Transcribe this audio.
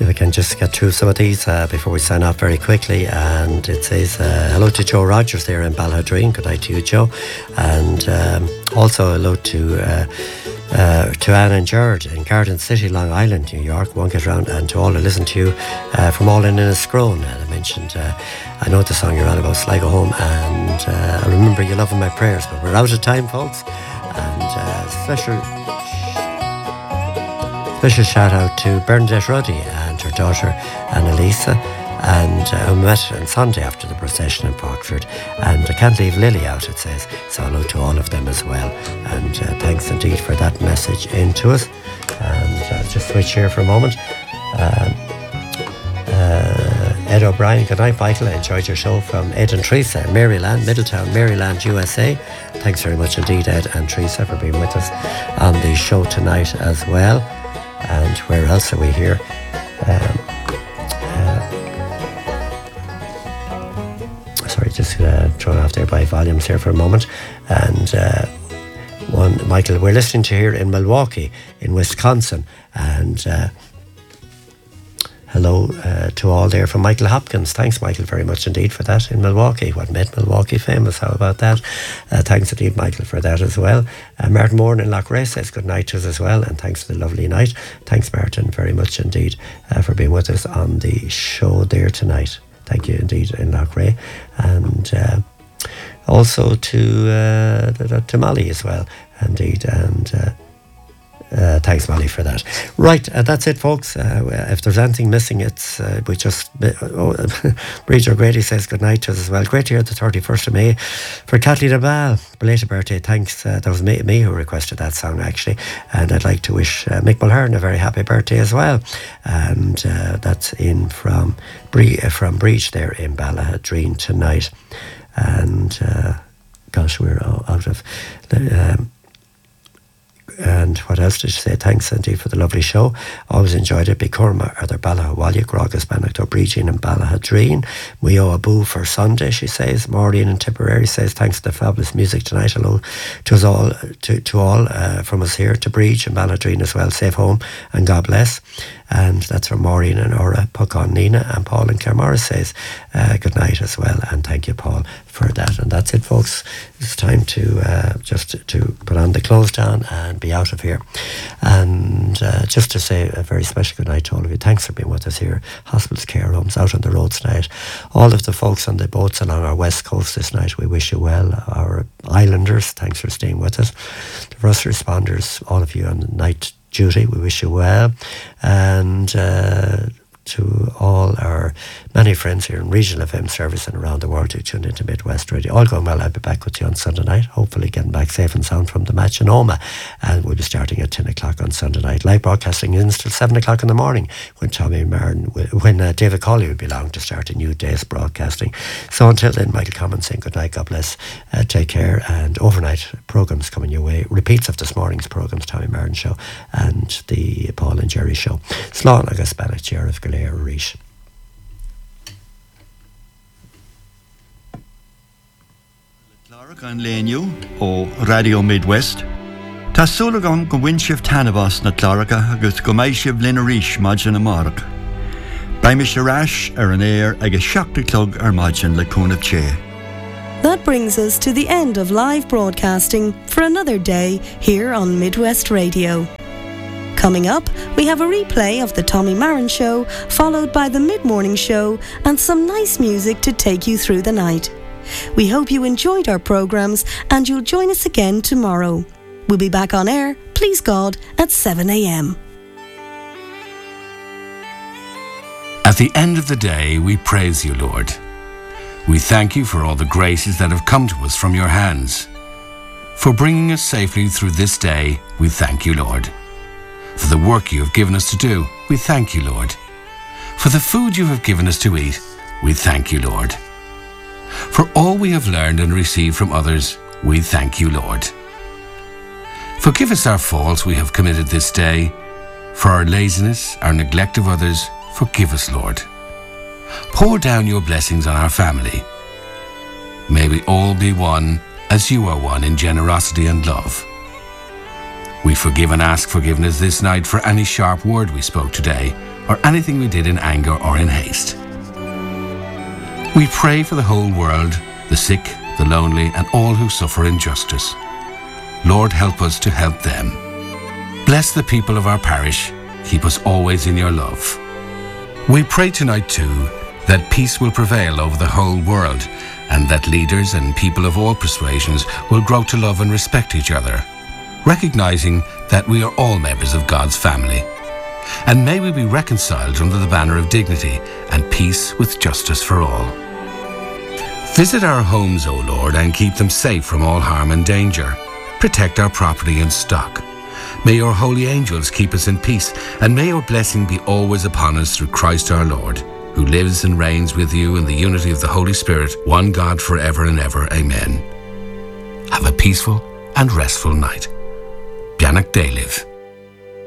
I can just get through some of these before we sign off very quickly. And it says, hello to Joe Rogers there in Balladreen. Good night to you, Joe. And also hello to Anne and Jared in Garden City, Long Island, New York. Won't get around. And to all who listen to you from all in Enniscrone. I mentioned, I know the song you're on about, Sligo Home. And I remember you loving my prayers. But we're out of time, folks. And special shout out to Bernadette Ruddy and her daughter Annalisa, and who met on Sunday after the procession in Parkford. And I can't leave Lily out, it says. So hello to all of them as well. And thanks indeed for that message into us. And I'll just switch here for a moment. Ed O'Brien, good night, Michael. I enjoyed your show from Ed and Teresa, Maryland, Middletown, Maryland, USA. Thanks very much indeed, Ed and Teresa, for being with us on the show tonight as well. And where else are we here? Sorry, just thrown off there by volumes here for a moment. And Michael, we're listening to here in Milwaukee, in Wisconsin. And hello to all there from Michael Hopkins. Thanks, Michael, very much indeed for that in Milwaukee. What made Milwaukee famous? How about that? Thanks indeed, Michael, for that as well. Martin Moore in Loughrea says good night to us as well, and thanks for the lovely night. Thanks, Martin, very much indeed for being with us on the show there tonight. Thank you indeed in Loughrea. And also to Molly as well, indeed. And thanks, Molly, for that. Right, that's it, folks. If there's anything missing, it's we just... Bridget O'Grady says good night to us as well. Great to hear the 31st of May for Kathleen Abal. Belated birthday. Thanks. That was me who requested that song, actually. And I'd like to wish Mick Mulhern a very happy birthday as well. And that's in from Breach there in Balladreen tonight. And gosh, we're out of... and what else did she say? Thanks indeed for the lovely show. Always enjoyed it. Bicorma, Arthur Ballahawalya, Grogas, Banach, Bridgin and Ballahadreen. We owe a boo for Sunday, she says. Maureen in Tipperary says, thanks for the fabulous music tonight. Hello to us all, to all from us here, to Bridge and Balladreen as well. Safe home and God bless. And that's from Maureen and Ora, Puckon, Nina, and Paul and Claremorris says good night as well. And thank you, Paul, for that. And that's it, folks. It's time to just to put on the clothes down and be out of here. And just to say a very special good night to all of you. Thanks for being with us here. Hospitals, care homes, out on the roads tonight. All of the folks on the boats along our west coast this night, we wish you well. Our islanders, thanks for staying with us. The first responders, all of you on night duty, we wish you well. And to all our many friends here in Regional FM service and around the world who tuned into Midwest Radio. All going well. I'll be back with you on Sunday night, hopefully getting back safe and sound from the match in Oma. And we'll be starting at 10 o'clock on Sunday night. Live broadcasting in till 7 o'clock in the morning when David Colley will be along to start a new day's broadcasting. So until then, Michael Common saying good night, God bless, take care, and overnight programmes coming your way. Repeats of this morning's programmes, Tommy Martin Show and the Paul and Jerry Show. Slán agus Banach Sheriff Galéir Rish. An léniu ó Radio Midwest. Tá súlagan go bhain sibh tanabas na Claracha agus go mbeidh sibh linn arís maidin na marach. Baimh sé rais an air agus seachta clog maidin le cúnamh té. That brings us to the end of live broadcasting for another day here on Midwest Radio. Coming up, we have a replay of the Tommy Marin Show, followed by the mid-morning show and some nice music to take you through the night. We hope you enjoyed our programmes and you'll join us again tomorrow. We'll be back on air, please God, at 7 a.m. At the end of the day, we praise you, Lord. We thank you for all the graces that have come to us from your hands. For bringing us safely through this day, we thank you, Lord. For the work you have given us to do, we thank you, Lord. For the food you have given us to eat, we thank you, Lord. For all we have learned and received from others, we thank you, Lord. Forgive us our faults we have committed this day. For our laziness, our neglect of others, forgive us, Lord. Pour down your blessings on our family. May we all be one as you are one in generosity and love. We forgive and ask forgiveness this night for any sharp word we spoke today, or anything we did in anger or in haste. We pray for the whole world, the sick, the lonely, and all who suffer injustice. Lord, help us to help them. Bless the people of our parish. Keep us always in your love. We pray tonight too that peace will prevail over the whole world, and that leaders and people of all persuasions will grow to love and respect each other, recognizing that we are all members of God's family. And may we be reconciled under the banner of dignity and peace with justice for all. Visit our homes, O Lord, and keep them safe from all harm and danger. Protect our property and stock. May your holy angels keep us in peace, and may your blessing be always upon us through Christ our Lord, who lives and reigns with you in the unity of the Holy Spirit, one God forever and ever. Amen. Have a peaceful and restful night. Beannacht Déilibh.